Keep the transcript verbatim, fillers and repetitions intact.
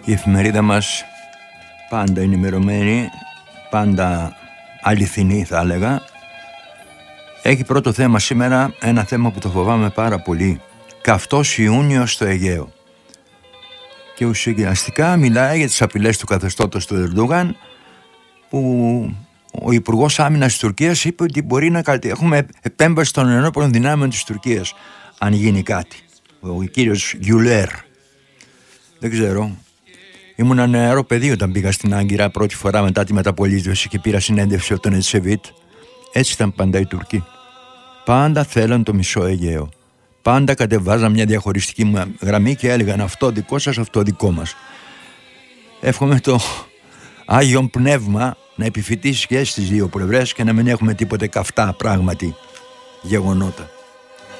Η εφημερίδα μας πάντα ενημερωμένη, πάντα αληθινή θα έλεγα. Έχει πρώτο θέμα σήμερα ένα θέμα που το φοβάμαι πάρα πολύ. Καυτός Ιούνιος στο Αιγαίο. Και ουσιαστικά μιλάει για τις απειλές του καθεστώτος του Ερντογάν, που ο Υπουργός Άμυνας της Τουρκίας είπε ότι μπορεί να έχουμε επέμβαση των ενόπλων δυνάμεων της Τουρκίας αν γίνει κάτι. Ο κύριος Γιουλέρ. Δεν ξέρω. Ήμουν νεαρό παιδί όταν πήγα στην Άγκυρα πρώτη φορά μετά τη μεταπολίτευση και πήρα συνέντευξη από τον Ετσεβίτ. Έτσι ήταν πάντα οι Τουρκοί. Πάντα θέλαν το μισό Αιγαίο. Πάντα κατεβάζαν μια διαχωριστική γραμμή και έλεγαν αυτό δικό σας, αυτό δικό μας. Εύχομαι το Άγιον Πνεύμα να επιφυτίσει και στις δύο πλευρές και να μην έχουμε τίποτε καυτά πράγματι γεγονότα.